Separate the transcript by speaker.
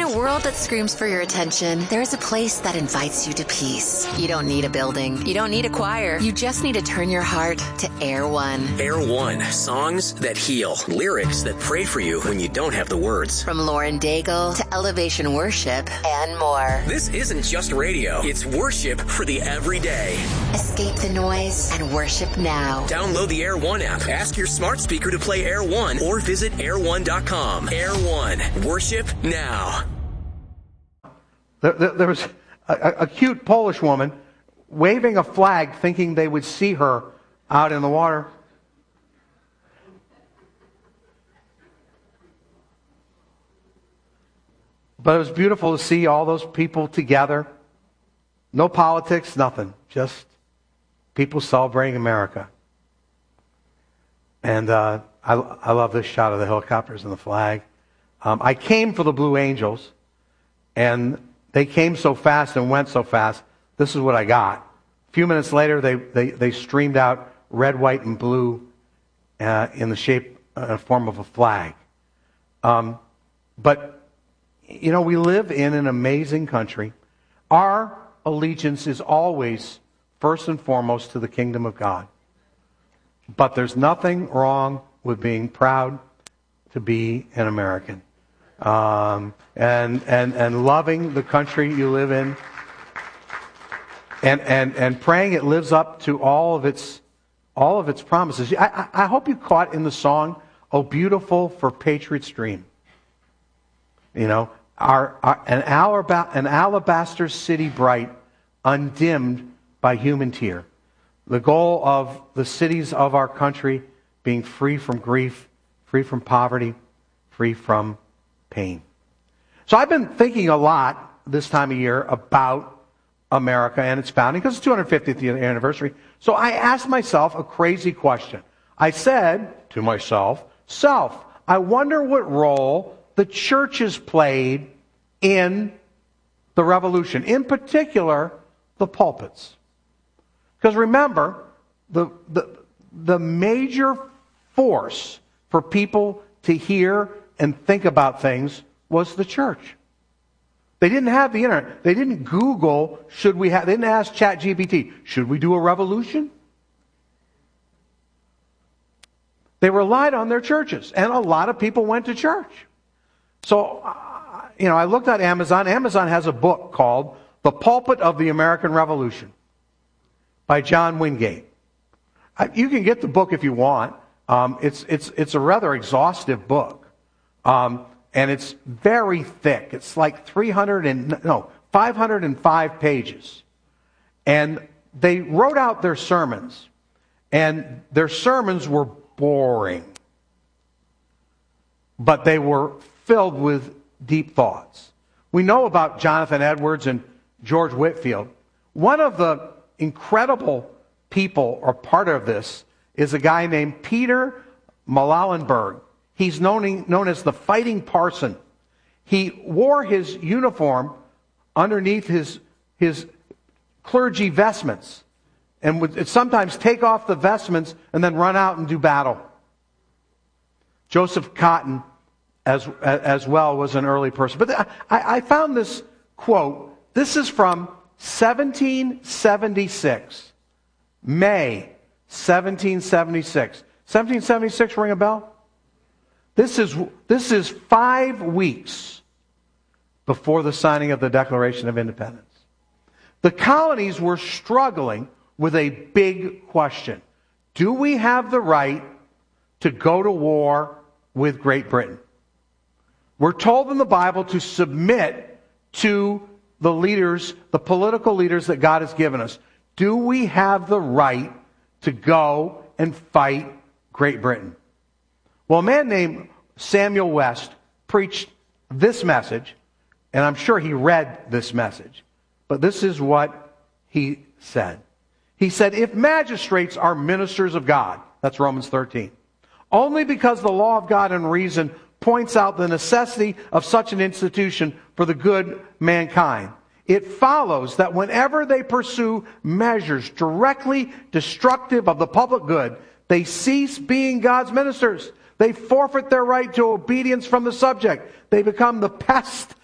Speaker 1: a world that screams for your attention, there is a place that invites you to peace. You don't need a building. You don't need a choir. You just need to turn your heart to Air One.
Speaker 2: Air One. Songs that heal. Lyrics that pray for you when you don't have the words.
Speaker 1: From Lauren Daigle to Elevation Worship and more.
Speaker 2: This isn't just radio. It's worship for the everyday.
Speaker 1: Escape the noise and worship now.
Speaker 2: Download the Air One app. Ask your smart speaker to play Air One or visit air1.com. Air One. Worship now.
Speaker 3: There was a cute Polish woman waving a flag thinking they would see her out in the water. But it was beautiful to see all those people together. No politics, nothing. Just people celebrating America. And I love this shot of the helicopters and the flag. I came for the Blue Angels, and they came so fast and went so fast. This is what I got. A few minutes later, they streamed out red, white, and blue in the shape and form of a flag. But, you know, we live in an amazing country. Our allegiance is always first and foremost to the kingdom of God. But there's nothing wrong with being proud to be an American. And loving the country you live in, and praying it lives up to all of its promises. I hope you caught in the song, "Oh Beautiful for Patriots Dream." You know, an alabaster city bright, undimmed by human tear. The goal of the cities of our country being free from grief, free from poverty, free from pain. So I've been thinking a lot this time of year about America and its founding, because it's 250th anniversary. So I asked myself a crazy question. I said to myself, I wonder what role the churches played in the revolution, in particular, the pulpits. Because remember, the major force for people to hear and think about things was the church. They didn't have the internet. They didn't Google, they didn't ask ChatGPT, should we do a revolution? They relied on their churches, and a lot of people went to church. So, I looked at Amazon. Amazon has a book called The Pulpit of the American Revolution by John Wingate. You can get the book if you want. It's a rather exhaustive book. And it's very thick. It's like 505 pages. And they wrote out their sermons. And their sermons were boring. But they were filled with deep thoughts. We know about Jonathan Edwards and George Whitefield. One of the incredible people, or part of this, is a guy named Peter Mallenberg. He's known as the Fighting Parson. He wore his uniform underneath his clergy vestments, and would sometimes take off the vestments and then run out and do battle. Joseph Cotton, as well, was an early person. But I found this quote. This is from 1776. May 1776. 1776, ring a bell? This is 5 weeks before the signing of the Declaration of Independence. The colonies were struggling with a big question. Do we have the right to go to war with Great Britain? We're told in the Bible to submit to the leaders, the political leaders that God has given us. Do we have the right to go and fight Great Britain? Well, a man named Samuel West preached this message, and I'm sure he read this message, but this is what he said. He said, if magistrates are ministers of God, that's Romans 13, only because the law of God and reason points out the necessity of such an institution for the good mankind, it follows that whenever they pursue measures directly destructive of the public good, they cease being God's ministers. They forfeit their right to obedience from the subject. They become the pest